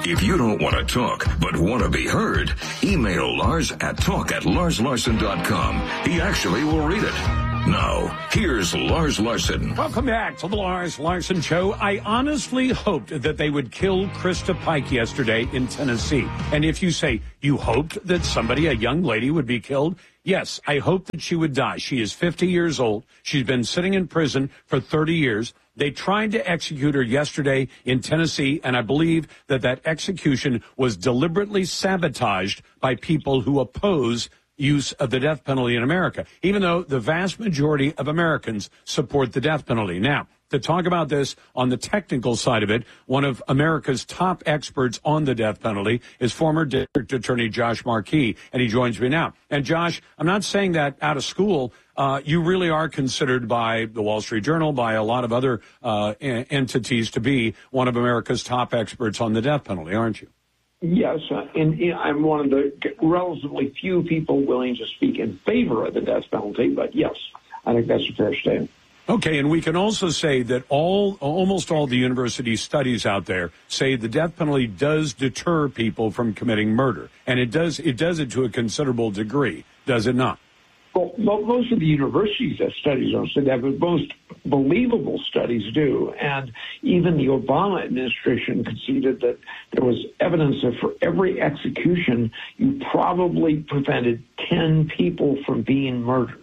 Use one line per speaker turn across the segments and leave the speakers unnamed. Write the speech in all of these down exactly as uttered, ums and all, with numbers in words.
If you don't want to talk, but want to be heard, email Lars at talk at lars larson dot com. He actually will read it. Now, here's Lars Larson.
Welcome back to the Lars Larson Show. I honestly hoped that they would kill Krista Pike yesterday in Tennessee. And if you say you hoped that somebody, a young lady, would be killed, yes, I hope that she would die. She is fifty years old. She's been sitting in prison for thirty years. They tried to execute her yesterday in Tennessee, and I believe that that execution was deliberately sabotaged by people who oppose use of the death penalty in America, even though the vast majority of Americans support the death penalty. Now, to talk about this on the technical side of it, one of America's top experts on the death penalty is former District Attorney Josh Markey, and he joins me now. And Josh, I'm not saying that out of school. Uh, you really are considered by the Wall Street Journal, by a lot of other uh, entities, to be one of America's top experts on the death penalty, aren't you?
Yes, uh, and, and I'm one of the relatively few people willing to speak in favor of the death penalty, but yes, I think that's a fair statement.
Okay, and we can also say that all, almost all the university studies out there say the death penalty does deter people from committing murder, and it does it does it to a considerable degree, does it not?
Well, most of the universities that studies don't say that, but most believable studies do. And even the Obama administration conceded that there was evidence that for every execution, you probably prevented ten people from being murdered.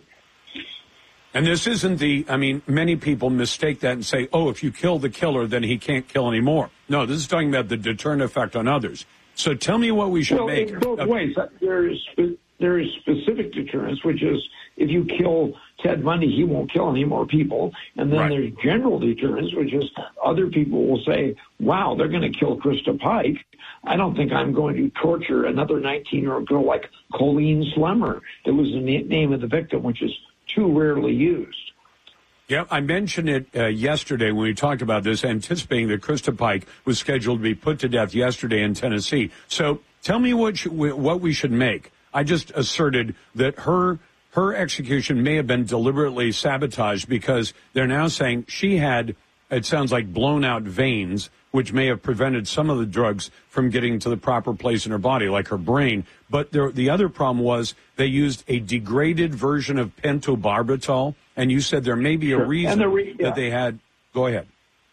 And this isn't the, I mean, many people mistake that and say, oh, if you kill the killer, then he can't kill anymore. No, this is talking about the deterrent effect on others. So tell me what we should
well,
make.
In both uh, ways, there is there is specific deterrence, which is if you kill Ted Bundy, he won't kill any more people. And then right. there's general deterrence, which is other people will say, wow, they're going to kill Krista Pike. I don't think I'm going to torture another nineteen-year-old girl like Colleen Slemmer. That was the name of the victim, which is too rarely used.
Yeah, I mentioned it uh, yesterday when we talked about this, anticipating that Krista Pike was scheduled to be put to death yesterday in Tennessee. So tell me what sh- what we should make. I just asserted that her her execution may have been deliberately sabotaged because they're now saying she had, it sounds like, blown out veins, which may have prevented some of the drugs from getting to the proper place in her body, like her brain. But there, the other problem was they used a degraded version of pentobarbital, and you said there may be a
sure.
reason
the re- yeah.
that they had. Go ahead.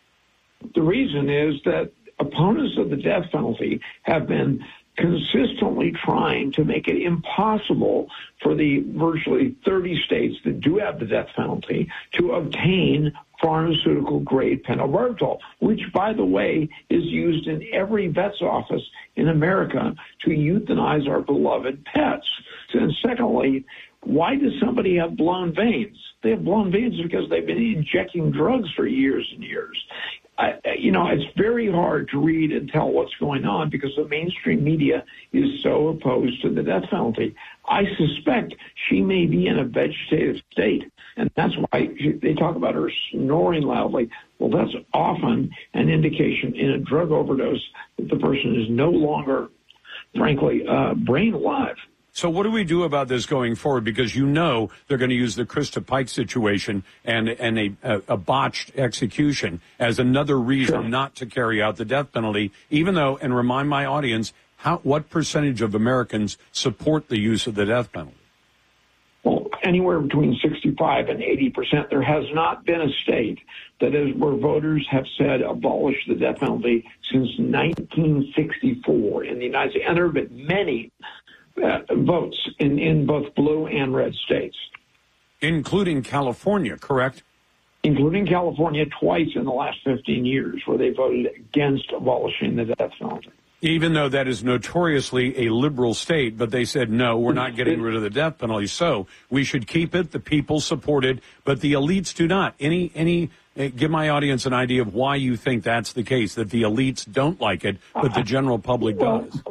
The reason is that opponents of the death penalty have been consistently trying to make it impossible for the virtually thirty states that do have the death penalty to obtain pharmaceutical-grade pentobarbital, which, by the way, is used in every vet's office in America to euthanize our beloved pets. And secondly, why does somebody have blown veins? They have blown veins because they've been injecting drugs for years and years. I, you know, it's very hard to read and tell what's going on because the mainstream media is so opposed to the death penalty. I suspect she may be in a vegetative state, and that's why they talk about her snoring loudly. Well, that's often an indication in a drug overdose that the person is no longer, frankly, uh, brain alive.
So what do we do about this going forward? Because you know they're going to use the Krista Pike situation and and a, a, a botched execution as another reason sure. not to carry out the death penalty, even though, and remind my audience, how what percentage of Americans support the use of the death penalty?
Well, anywhere between sixty-five and eighty percent. There has not been a state that is where voters have said abolish the death penalty since nineteen sixty-four in the United States. And there have been many Uh, votes in, in both blue and red states.
Including California, correct?
Including California twice in the last fifteen years where they voted against abolishing the death penalty.
Even though that is notoriously a liberal state, but they said, no, we're not getting rid of the death penalty, so we should keep it. The people support it, but the elites do not. Any, any, uh, give my audience an idea of why you think that's the case, that the elites don't like it, but the general public
well,
does.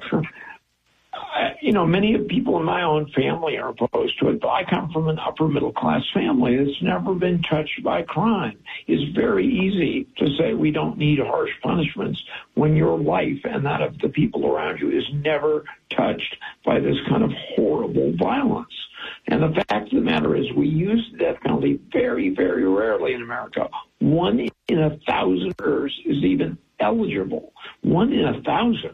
You know, many of people in my own family are opposed to it, but I come from an upper middle class family that's never been touched by crime. It's very easy to say we don't need harsh punishments when your life and that of the people around you is never touched by this kind of horrible violence. And the fact of the matter is we use the death penalty very, very rarely in America. One in a thousand murders is even eligible. One in a thousand.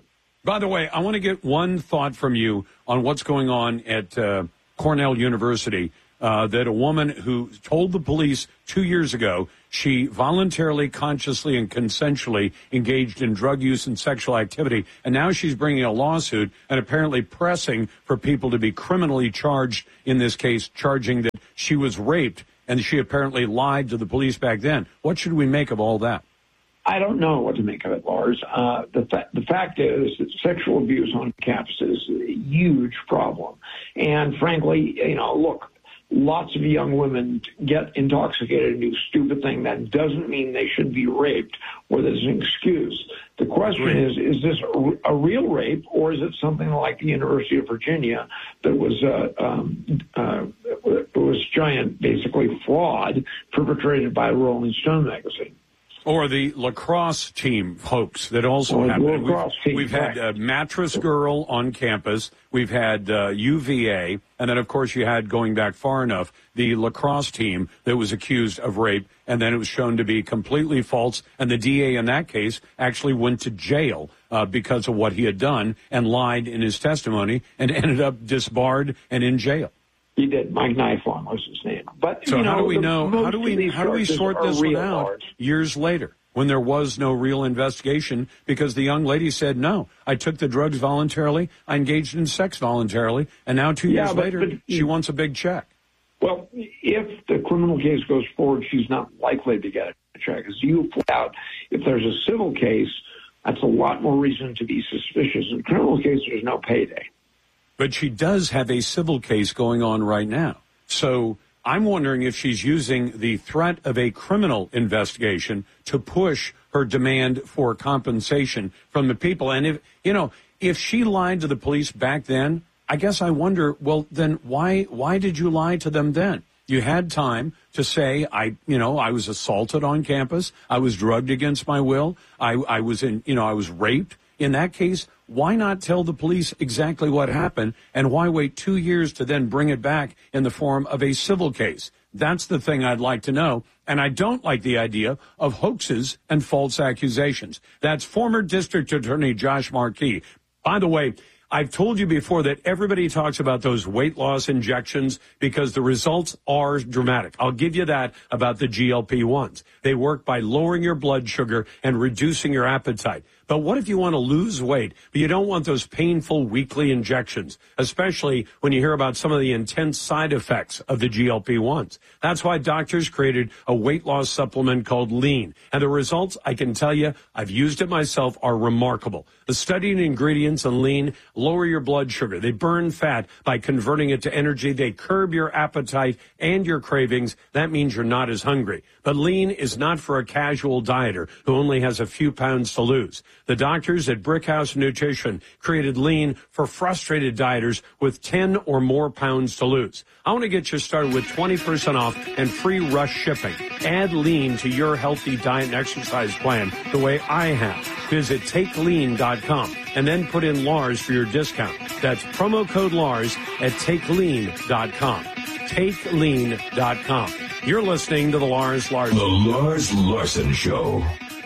By the way, I want to get one thought from you on what's going on at uh, Cornell University, uh, that a woman who told the police two years ago she voluntarily, consciously, and consensually engaged in drug use and sexual activity, and now she's bringing a lawsuit and apparently pressing for people to be criminally charged in this case, charging that she was raped, and she apparently lied to the police back then. What should we make of all that?
I don't know what to make of it, Lars. Uh, the, fa- the fact is that sexual abuse on campus is a huge problem. And frankly, you know, look, lots of young women get intoxicated and do stupid thing. That doesn't mean they should be raped or there's an excuse. The question is, is this a, a real rape, or is it something like the University of Virginia that was uh, um, uh, it was giant, basically fraud perpetrated by Rolling Stone magazine?
Or the lacrosse team hoax that also
or
happened.
We've, team,
we've had a mattress girl on campus. We've had uh, U V A. And then, of course, you had, going back far enough, the lacrosse team that was accused of rape. And then it was shown to be completely false. And the D A in that case actually went to jail uh, because of what he had done and lied in his testimony and ended up disbarred and in jail.
He did. Mike Nifon was his name. But
so
you know,
how do we know? How do we how do we sort this one out
large.
years later when there was no real investigation? Because the young lady said, "No, I took the drugs voluntarily. I engaged in sex voluntarily, and now two
yeah,
years
but,
later,
but,
she wants a big check."
Well, if the criminal case goes forward, she's not likely to get a check. As you point out, if there's a civil case, that's a lot more reason to be suspicious. In a criminal case, there's no payday.
But she does have a civil case going on right now. So I'm wondering if she's using the threat of a criminal investigation to push her demand for compensation from the people. And if, you know, if she lied to the police back then, I guess I wonder, well, then why, why did you lie to them then? You had time to say, I, you know, I was assaulted on campus. I was drugged against my will. I, I was in, you know, I was raped. In that case, why not tell the police exactly what happened, and why wait two years to then bring it back in the form of a civil case? That's the thing I'd like to know. And I don't like the idea of hoaxes and false accusations. That's former District Attorney Josh Markey. By the way, I've told you before that everybody talks about those weight loss injections because the results are dramatic. I'll give you that about the G L P ones. They work by lowering your blood sugar and reducing your appetite. But what if you want to lose weight, but you don't want those painful weekly injections, especially when you hear about some of the intense side effects of the G L P ones? That's why doctors created a weight loss supplement called Lean. And the results, I can tell you, I've used it myself, are remarkable. The studied ingredients in Lean lower your blood sugar. They burn fat by converting it to energy. They curb your appetite and your cravings. That means you're not as hungry. But Lean is not for a casual dieter who only has a few pounds to lose. The doctors at Brickhouse Nutrition created Lean for frustrated dieters with ten or more pounds to lose. I want to get you started with twenty percent off and free rush shipping. Add Lean to your healthy diet and exercise plan the way I have. Visit take lean dot com and then put in Lars for your discount. That's promo code Lars at take lean dot com. take lean dot com. You're listening to The Lars Larson.
The Lars Larson Show.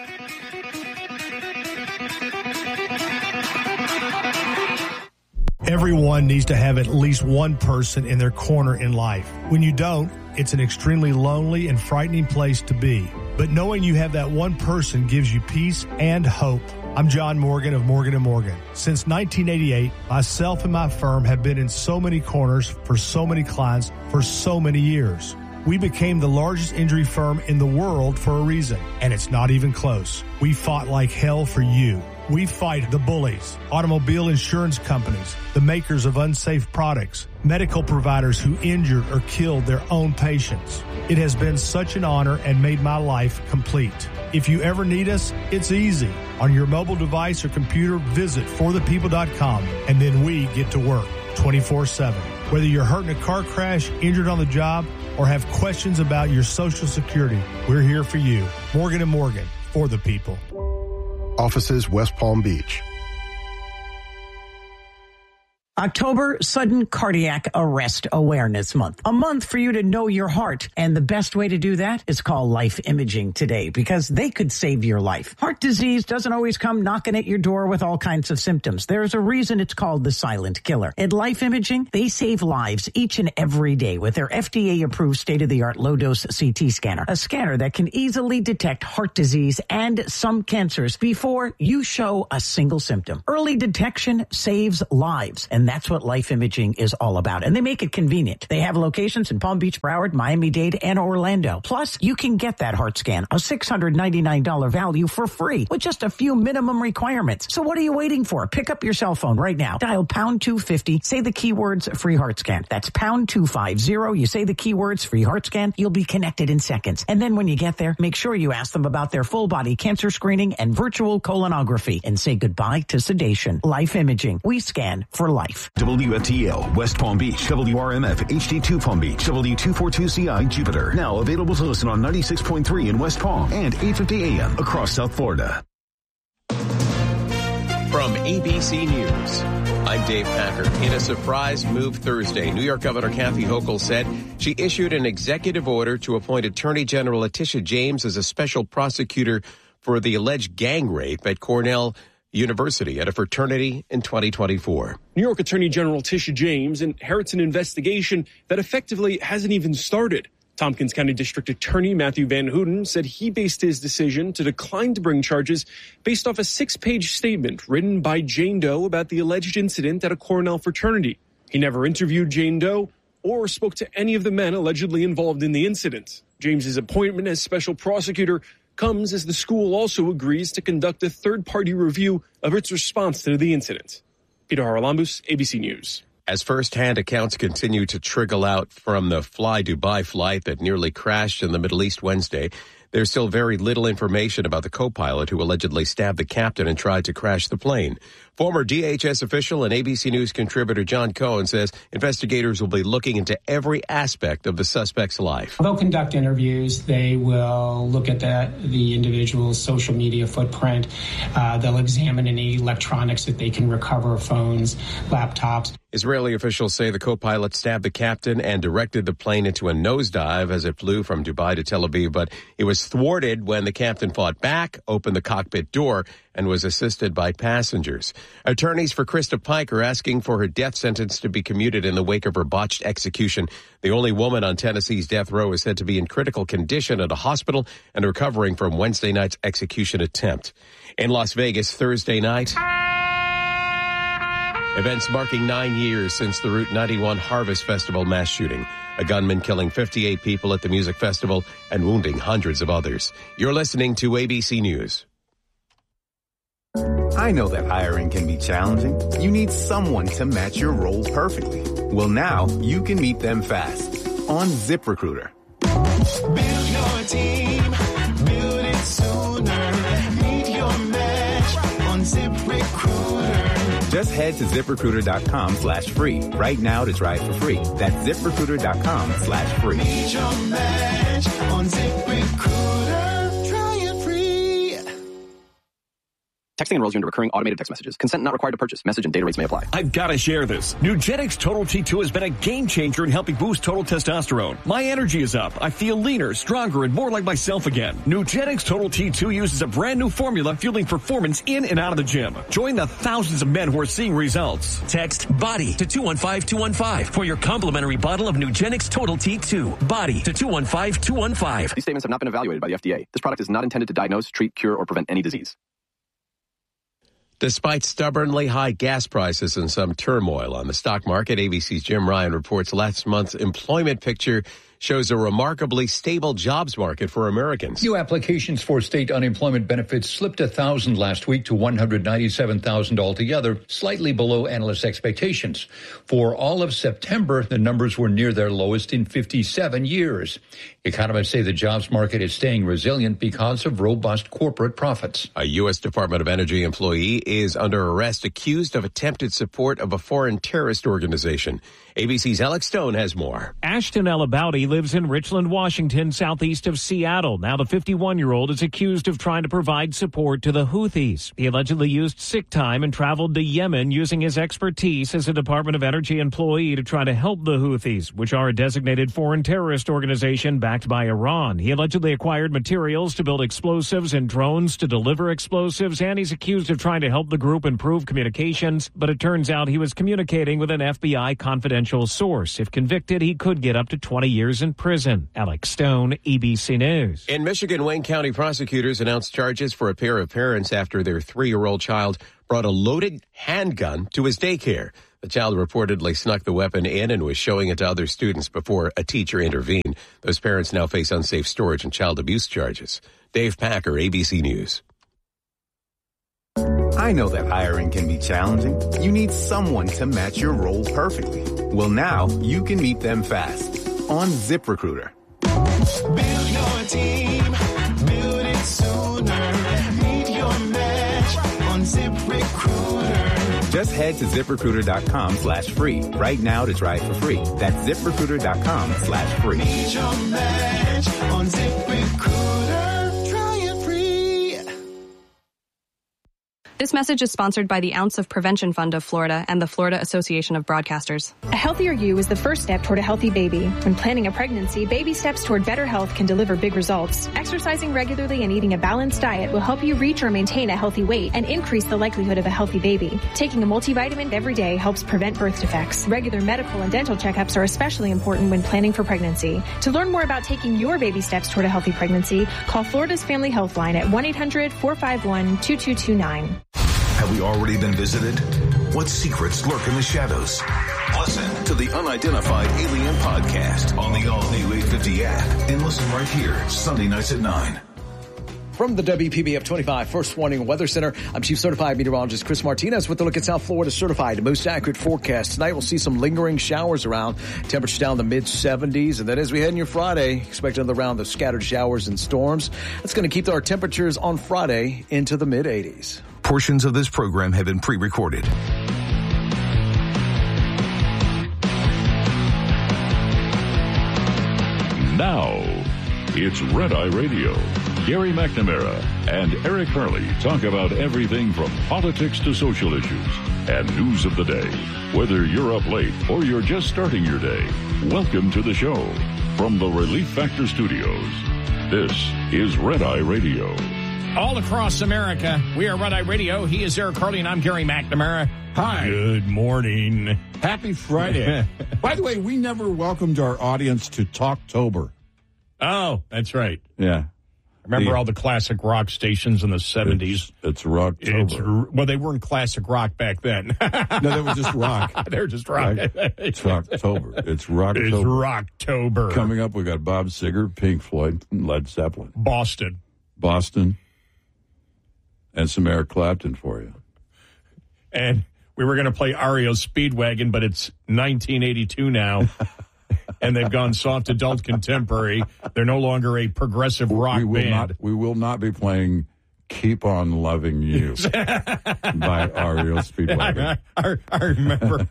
Everyone needs to have at least one person in their corner in life. When you don't, it's an extremely lonely and frightening place to be. But knowing you have that one person gives you peace and hope. I'm John Morgan of Morgan and Morgan. Since nineteen eighty-eight, myself and my firm have been in so many corners for so many clients for so many years. We became the largest injury firm in the world for a reason, and it's not even close. We fought like hell for you. We fight the bullies, automobile insurance companies, the makers of unsafe products, medical providers who injured or killed their own patients. It has been such an honor and made my life complete. If you ever need us, it's easy. On your mobile device or computer, visit for the people dot com, and then we get to work twenty-four seven. Whether you're hurt in a car crash, injured on the job, or have questions about your Social Security, we're here for you. Morgan and Morgan, for the people.
Offices, West Palm Beach. October, Sudden Cardiac Arrest Awareness Month. A month for you to know your heart. And the best way to do that is call Life Imaging today, because they could save your life. Heart disease doesn't always come knocking at your door with all kinds of symptoms. There's a reason it's called the silent killer. At Life Imaging, they save lives each and every day with their F D A-approved state-of-the-art low-dose C T scanner, a scanner that can easily detect heart disease and some cancers before you show a single symptom. Early detection saves lives, and that's what Life Imaging is all about. And they make it convenient. They have locations in Palm Beach, Broward, Miami-Dade, and Orlando. Plus, you can get that heart scan, a six hundred ninety-nine dollars value, for free with just a few minimum requirements. So what are you waiting for? Pick up your cell phone right now. Dial pound two fifty. Say the keywords free heart scan. That's pound two fifty. You say the keywords free heart scan. You'll be connected in seconds. And then when you get there, make sure you ask them about their full body cancer screening and virtual colonography, and say goodbye to sedation. Life Imaging. We scan for life.
W F T L, West Palm Beach, W R M F, H D two Palm Beach, W two forty-two C I, Jupiter. Now available to listen on ninety-six point three in West Palm and eight fifty A M across South Florida.
From A B C News, I'm Dave Packer. In a surprise move Thursday, New York Governor Kathy Hochul said she issued an executive order to appoint Attorney General Letitia James as a special prosecutor for the alleged gang rape at Cornell University at a fraternity in twenty twenty-four.
New York Attorney General Letitia James inherits an investigation that effectively hasn't even started. Tompkins County District Attorney Matthew Van Houten said he based his decision to decline to bring charges based off a six-page statement written by Jane Doe about the alleged incident at a Cornell fraternity. He never interviewed Jane Doe or spoke to any of the men allegedly involved in the incident. James's appointment as special prosecutor comes as the school also agrees to conduct a third-party review of its response to the incident. Peter Haralambous, A B C News.
As first-hand accounts continue to trickle out from the Fly Dubai flight that nearly crashed in the Middle East Wednesday, there's still very little information about the co-pilot who allegedly stabbed the captain and tried to crash the plane. Former D H S official and A B C News contributor John Cohen says investigators will be looking into every aspect of the suspect's life.
They'll conduct interviews. They will look at the, the individual's social media footprint. Uh, they'll examine any electronics that they can recover, phones, laptops.
Israeli officials say the co-pilot stabbed the captain and directed the plane into a nosedive as it flew from Dubai to Tel Aviv, but it was thwarted when the captain fought back, opened the cockpit door, and was assisted by passengers. Attorneys for Krista Pike are asking for her death sentence to be commuted in the wake of her botched execution. The only woman on Tennessee's death row is said to be in critical condition at a hospital and recovering from Wednesday night's execution attempt. In Las Vegas Thursday night, events marking nine years since the Route ninety-one Harvest Festival mass shooting. A gunman killing fifty-eight people at the music festival and wounding hundreds of others. You're listening to A B C News.
I know that hiring can be challenging. You need someone to match your role perfectly. Well, now you can meet them fast on ZipRecruiter.
Build your team, build it sooner. Meet your match on ZipRecruiter.
Just head to ZipRecruiter.com slash free right now to try it for free. That's ZipRecruiter.com slash free.
Meet your match on ZipRecruiter. Try it free.
Texting enrolls you into recurring automated text messages. Consent not required to purchase. Message and data rates may apply.
I've got to share this. Nugenix Total T two has been a game changer in helping boost total testosterone. My energy is up. I feel leaner, stronger, and more like myself again. Nugenix Total T two uses a brand new formula fueling performance in and out of the gym. Join the thousands of men who are seeing results.
Text BODY to two one five two one five for your complimentary bottle of Nugenix Total T two. BODY to two one five two one five.
These statements have not been evaluated by the F D A. This product is not intended to diagnose, treat, cure, or prevent any disease.
Despite stubbornly high gas prices and some turmoil on the stock market, A B C's Jim Ryan reports last month's employment picture shows a remarkably stable jobs market for Americans.
New applications for state unemployment benefits slipped one thousand last week to one hundred ninety-seven thousand altogether, slightly below analysts' expectations. For all of September, the numbers were near their lowest in fifty-seven years. Economists say the jobs market is staying resilient because of robust corporate profits.
A U S Department of Energy employee is under arrest accused of attempted support of a foreign terrorist organization. A B C's Alex Stone has more.
Ashton El Abadi lives in Richland, Washington, southeast of Seattle. Now the fifty-one-year-old is accused of trying to provide support to the Houthis. He allegedly used sick time and traveled to Yemen using his expertise as a Department of Energy employee to try to help the Houthis, which are a designated foreign terrorist organization backed by Iran. He allegedly acquired materials to build explosives and drones to deliver explosives, and he's accused of trying to help the group improve communications, but it turns out he was communicating with an F B I confidential source. If convicted, he could get up to twenty years in prison. Alex Stone, E B C News.
In Michigan, Wayne County prosecutors announced charges for a pair of parents after their three-year-old child brought a loaded handgun to his daycare. The child reportedly snuck the weapon in and was showing it to other students before a teacher intervened. Those parents now face unsafe storage and child abuse charges. Dave Packer, A B C News.
I know that hiring can be challenging. You need someone to match your role perfectly. Well, now you can meet them fast on ZipRecruiter.
Build your team, build it sooner. Meet your match on ZipRecruiter.
Just head to ZipRecruiter.com slash free right now to try it for free. That's ZipRecruiter.com slash free.
Meet your match on ZipRecruiter. Try it free.
This message is sponsored by the Ounce of Prevention Fund of Florida and the Florida Association of Broadcasters.
A healthier you is the first step toward a healthy baby. When planning a pregnancy, baby steps toward better health can deliver big results. Exercising regularly and eating a balanced diet will help you reach or maintain a healthy weight and increase the likelihood of a healthy baby. Taking a multivitamin every day helps prevent birth defects. Regular medical and dental checkups are especially important when planning for pregnancy. To learn more about taking your baby steps toward a healthy pregnancy, call Florida's Family Health Line at one eight hundred four five one two two two nine.
Have we already been visited? What secrets lurk in the shadows? Listen to the Unidentified Alien Podcast on the all-new eight fifty app and listen right here, Sunday nights at nine.
From the W P B F twenty-five First Warning Weather Center, I'm Chief Certified Meteorologist Chris Martinez with a look at South Florida's certified most accurate forecast. Tonight we'll see some lingering showers around, temperatures down in the mid seventies, and then as we head into your Friday, expect another round of scattered showers and storms. That's going to keep our temperatures on Friday into the mid eighties.
Portions of this program have been pre-recorded.
Now, it's Red Eye Radio. Gary McNamara and Eric Hurley talk about everything from politics to social issues and news of the day. Whether you're up late or you're just starting your day, welcome to the show. From the Relief Factor Studios, this is Red Eye Radio.
All across America, we are Red Eye Radio. He is Eric Harley, and I'm Gary McNamara.
Hi.
Good morning.
Happy Friday. By the way, we never welcomed our audience to Talktober.
Oh, that's right.
Yeah.
Remember
the,
all the classic rock stations in the seventies?
It's, it's Rocktober.
Well, they weren't classic rock back then.
No, they were just rock.
They were just rock.
It's Rocktober. It's Rocktober.
It's Rocktober.
Coming up, we got Bob Seger, Pink Floyd, and Led Zeppelin.
Boston.
Boston. And some Eric Clapton for you.
And we were going to play R E O Speedwagon, but it's nineteen eighty-two now. And they've gone soft adult contemporary. They're no longer a progressive rock
we will
band.
Not, we will not be playing Keep On Loving You by R E O Speedwagon.
I, I, I remember.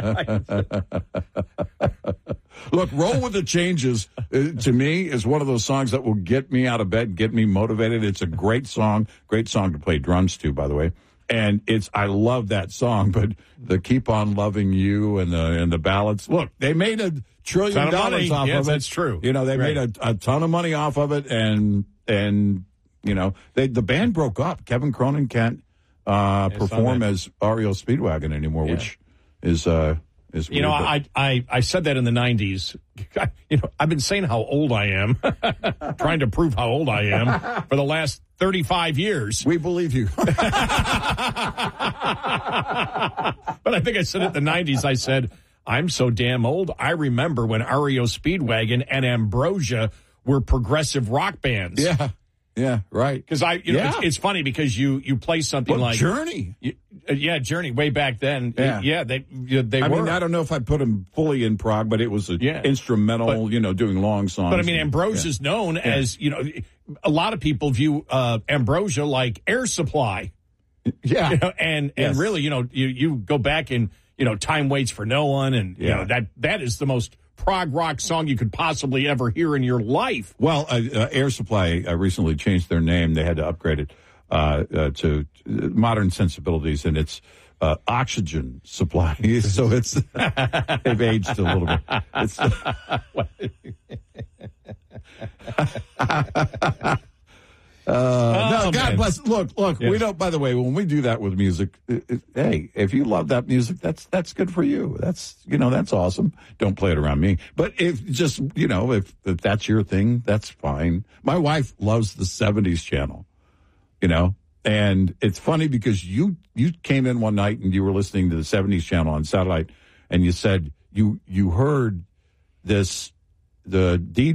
Look, Roll With the Changes, uh, to me, is one of those songs that will get me out of bed, get me motivated. It's a great song. Great song to play drums to, by the way. And it's, I love that song, but the Keep On Loving You and the, and the ballads, look, they made a trillion dollars off
yes,
of it.
That's true.
You know, they
right.
made a, a ton of money off of it, and, and, you know, they, the band broke up. Kevin Cronin can't, uh, perform as R E O Speedwagon anymore, yeah. which is, uh, is
You know, I, I, I said that in the nineties. You know, I've been saying how old I am, trying to prove how old I am for the last thirty-five years.
We believe you.
But I think I said it in the nineties. I said, I'm so damn old. I remember when R E O Speedwagon and Ambrosia were progressive rock bands.
Yeah. Yeah, right.
Because I, you know,
yeah.
it's, it's funny because you, you play something
well,
like
Journey.
You, uh, yeah, Journey way back then.
Yeah,
yeah they they
I
were.
mean, I don't know if I put them fully in prog, but it was a
yeah.
instrumental, but, you know, doing long songs.
But I mean, Ambrosia is yeah. known yeah. as, you know, a lot of people view uh, Ambrosia like Air Supply.
Yeah,
you know, and
yes.
and really, you know, you you go back and you know, Time Waits for No One, and yeah. you know that that is the most
prog rock song you could possibly ever hear in your life.
Well, uh, uh, Air Supply uh, recently changed their name. They had to upgrade it uh, uh, to modern sensibilities, and it's uh, Oxygen Supply. So it's they've aged a little bit. It's, Uh,
oh,
no, God
man.
bless. Look, look.
Yes.
We don't. By the way, when we do that with music, it, it, hey, if you love that music, that's that's good for you. That's you know that's awesome. Don't play it around me. But if just you know if, if that's your thing, that's fine. My wife loves the seventies channel, you know, and it's funny because you you came in one night and you were listening to the seventies channel on satellite, and you said you you heard this the D